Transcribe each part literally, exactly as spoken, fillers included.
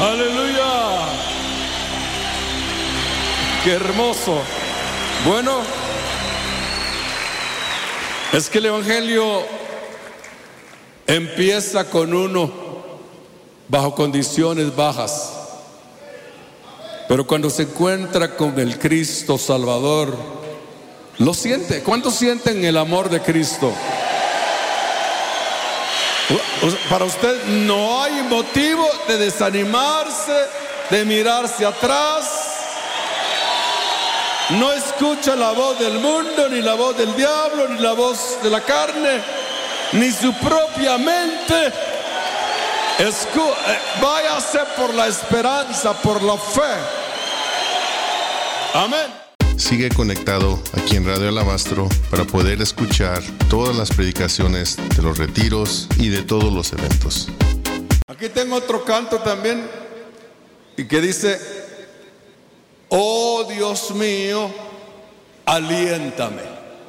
Aleluya. Qué hermoso. Bueno, es que el Evangelio empieza con uno bajo condiciones bajas, pero cuando se encuentra con el Cristo Salvador, lo siente. ¿Cuántos sienten el amor de Cristo? Para usted no hay motivo de desanimarse, de mirarse atrás. No escucha la voz del mundo, ni la voz del diablo, ni la voz de la carne, ni su propia mente. Escu- eh, váyase por la esperanza, por la fe. Amén. Sigue conectado aquí en Radio Alabastro para poder escuchar todas las predicaciones de los retiros y de todos los eventos. Aquí tengo otro canto también y que dice: oh Dios mío, aliéntame.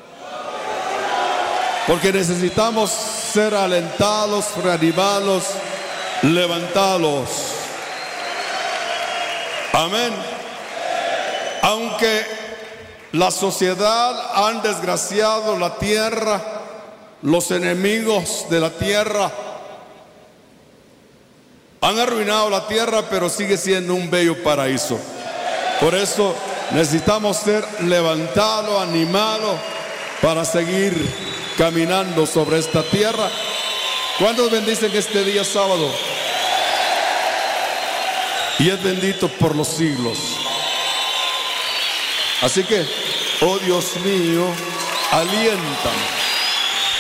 Porque necesitamos ser alentados, reanimados, levantados. Amén. Aunque la sociedad han desgraciado la tierra, los enemigos de la tierra han arruinado la tierra, pero sigue siendo un bello paraíso. Por eso necesitamos ser levantados, animados para seguir caminando sobre esta tierra. ¿Cuántos bendicen este día sábado? Y es bendito por los siglos. Así que, oh Dios mío, aliéntame.